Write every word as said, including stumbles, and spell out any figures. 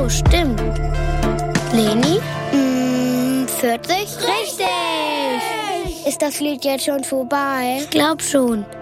Oh, stimmt. Leni? Mm, vierzig? Richtig! Ist das Lied jetzt schon vorbei? Ich glaub schon.